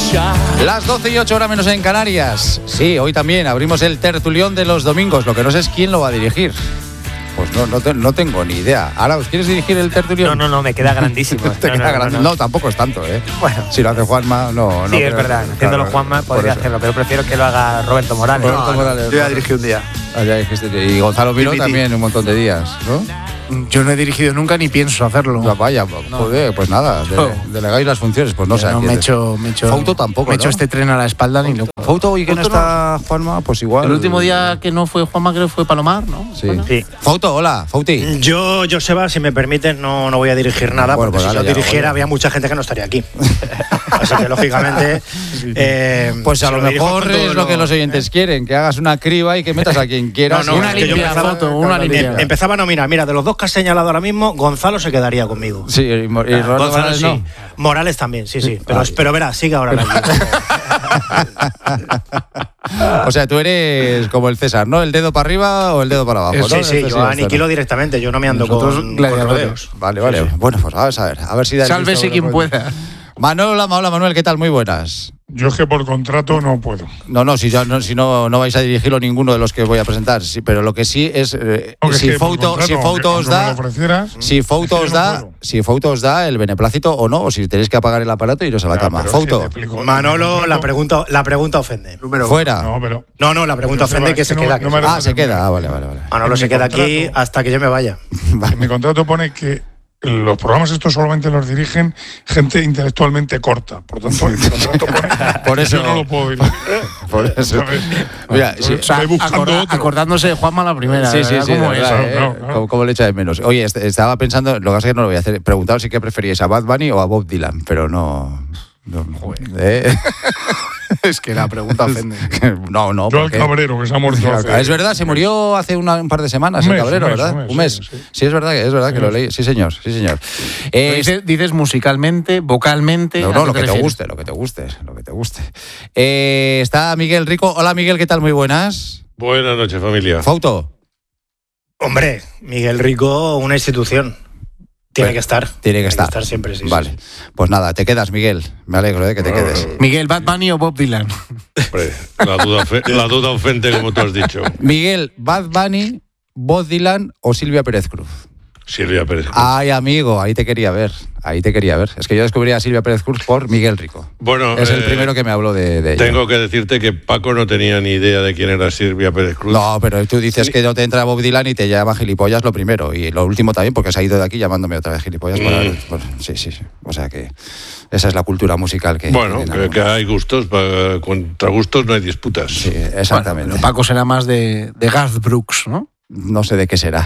Las 12:08 horas menos en Canarias. Sí, hoy también abrimos el tertulión de los domingos. Lo que no sé es quién lo va a dirigir. Pues no tengo ni idea. Ahora, ¿os quieres dirigir el tertulión? No, me queda grandísimo. No, tampoco es tanto, ¿eh? Bueno. Si lo hace Juanma, no. Sí, es verdad. Haciéndolo Juanma podría hacerlo, pero prefiero que lo haga Roberto Morales. Yo ya dirigí un día. Y Gonzalo Miró también un montón de días, ¿no? Yo no he dirigido nunca ni pienso hacerlo. Vaya, joder, pues nada, delegáis las funciones, pues no sé. No, me he hecho Fouto tampoco, me he hecho este tren a la espalda ni loco. Fouto, y que no está Juanma, pues igual. El último día que no fue Juanma, creo que fue Palomar, ¿no? Sí. Fouto, hola, Fouti. Yo, Joseba, si me permiten, no voy a dirigir nada, bueno, porque pues si yo dirigiera había mucha gente que no estaría aquí. Así que, lógicamente... pues a lo mejor es lo que los oyentes quieren, que hagas una criba y que metas a quien quieras. Una limpia foto, una limpia. Empezaba a nominar. Mira, de los dos que has señalado ahora mismo, Gonzalo se quedaría conmigo. Sí, y Roberto Morales sí. No. Morales también, sí. Pero verás, sigue ahora la O sea, tú eres como el César, ¿no? El dedo para arriba o el dedo para abajo, ¿no? Sí, yo aniquilo directamente, yo no me ando con rodeos. Vale. Sí. Bueno, pues vamos a ver si... Sálvese quien pueda. Hola Manuel, ¿qué tal? Muy buenas. Yo es que por contrato no puedo. Si no vais a dirigirlo ninguno de los que voy a presentar, sí, pero lo que sí es si Fouto os da el beneplácito o no, o si tenéis que apagar el aparato y iros a la cama. Fouto. Manolo, la pregunta ofende. Fuera. No, la pregunta ofende que se queda. Se queda. Vale. Manolo se queda aquí hasta que yo me vaya. En mi contrato pone que los programas estos solamente los dirigen gente intelectualmente corta. Por tanto, el contrato pone por eso yo no lo puedo dirigir. Por eso. Mira, acordándose de Juanma la primera. Sí. ¿Cómo es? ¿Cómo le echa de menos? Oye, estaba pensando, lo que pasa es que no lo voy a hacer. Preguntaos si que preferíais a Bad Bunny o a Bob Dylan, pero no. Es que la pregunta ofende. No. Yo al Cabrero, que se ha muerto hace... Es verdad, se murió hace un par de semanas el Cabrero, ¿verdad? Un mes. Sí, es verdad que lo leí. Sí, señor. Dices musicalmente, vocalmente... No, lo que te guste. Está Miguel Rico. Hola, Miguel, ¿qué tal? Muy buenas. Buenas noches, familia. Fouto. Hombre, Miguel Rico, una institución. Tiene que estar siempre, sí. Vale, pues nada, te quedas, Miguel. Me alegro de que te quedes. Miguel, ¿Bad Bunny o Bob Dylan? Hombre, la duda ofende, como tú has dicho. Miguel, ¿Bad Bunny, Bob Dylan o Silvia Pérez Cruz? Silvia Pérez Cruz. Ay, amigo, ahí te quería ver. Es que yo descubrí a Silvia Pérez Cruz por Miguel Rico. Bueno, es el primero que me habló de ella. Tengo que decirte que Paco no tenía ni idea de quién era Silvia Pérez Cruz. No, pero tú dices que no te entra Bob Dylan y te llama gilipollas lo primero. Y lo último también, porque se ha ido de aquí llamándome otra vez gilipollas. Sí. O sea que esa es la cultura musical que... Bueno, que hay gustos, contra gustos no hay disputas. Sí, exactamente. Bueno, Paco será más de Garth Brooks, ¿no? No sé de qué será.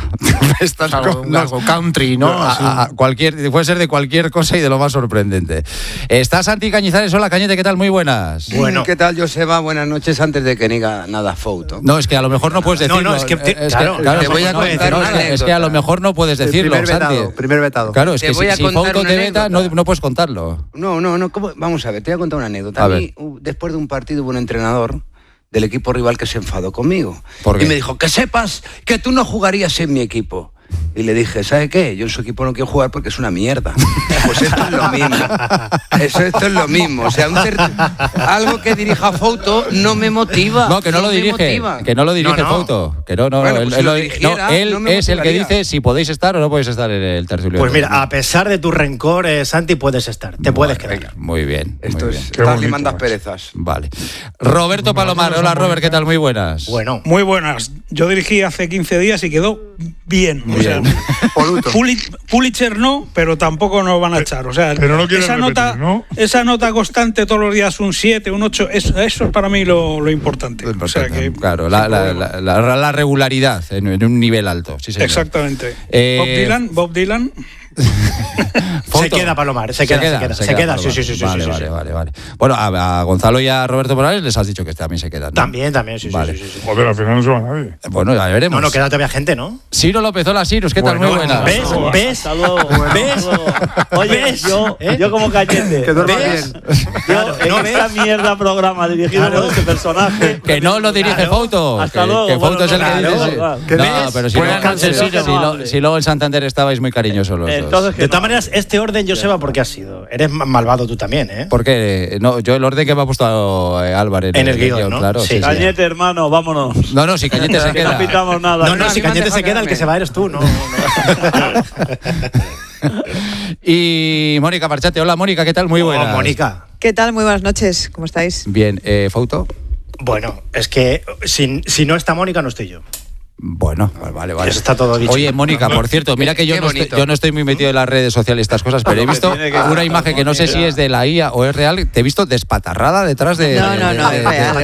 Algo country, ¿no? Puede ser de cualquier cosa y de lo más sorprendente. Está Santi Cañizares. Hola, Cañete, ¿qué tal? Muy buenas. Bueno, ¿qué tal, Joseba? Buenas noches, antes de que diga nada Fouto. No, es que a lo mejor no puedes decirlo. No, es que te voy a contar una anécdota. Es que a lo mejor no puedes decirlo, Santi. Primer vetado. Claro, es que si Fouto te veta, no puedes contarlo. No. Vamos a ver, te voy a contar una anécdota. A mí, después de un partido, hubo un entrenador del equipo rival que se enfadó conmigo. ¿Por qué? Y me dijo, que sepas que tú no jugarías en mi equipo. Y le dije, ¿sabe qué? Yo en su equipo no quiero jugar porque es una mierda. Pues esto es lo mismo. Esto es lo mismo. O sea, algo que dirija Fouto no me motiva. No, que no lo dirige. Que no lo dirige Fouto. Que no. Bueno, él es el que dice si podéis estar o no podéis estar en el tertulión. Pues mira, a pesar de tu rencor, Santi, puedes estar. Te puedes quedar. Muy bien. Esto es estar limando asperezas. Vale. Roberto Palomar. Hola, Robert, ¿qué tal? Muy buenas. Bueno. Muy buenas. Yo dirigí hace 15 días y quedó bien. O sea, Pulitzer no, pero tampoco nos van a echar. O sea, pero no esa nota constante todos los días, un 7, un 8, eso es para mí lo importante. O sea que, claro, la regularidad en un nivel alto. Sí, señor. Exactamente. Bob Dylan. Se queda, Palomar, se queda. Sí. Vale. Bueno, a Gonzalo y a Roberto Morales les has dicho que también se quedan, ¿no? También, sí. Joder, al final no se va nadie. Bueno, ya veremos. No, queda todavía gente, ¿no? Ciro López, hola, Cyrus, ¿qué tal? Muy buenas. ¿Ves? Oye, yo como Cañete. Que duerma bien. Yo en esta mierda programa dirigido por este personaje. Que no lo dirige Fouto. Hasta luego. Que Fouto es el que dice. No, pero si luego en Santander estabais muy cariñosos los dos. Entonces, de todas maneras, este orden, Joseba, ¿por qué has sido? Eres malvado tú también, ¿eh? Porque no, yo el orden que me ha puesto Álvarez en el guión, ¿no? Claro. Sí. Cañete, hermano, vámonos. No, si Cañete se queda. No pintamos nada. No, si Cañete se queda, el que se va eres tú, ¿no? Y Mónica Marchate. Hola, Mónica, ¿qué tal? Muy buenas. Mónica. ¿Qué tal? Muy buenas noches. ¿Cómo estáis? Bien, Fauto. Bueno, es que si no está Mónica, no estoy yo. Bueno, vale. Eso está todo dicho. Oye, Mónica, por cierto, mira que yo no estoy muy metido en las redes sociales y estas cosas, pero he visto una imagen que no sé si es de la IA o es real. Te he visto despatarrada detrás de... No, es real.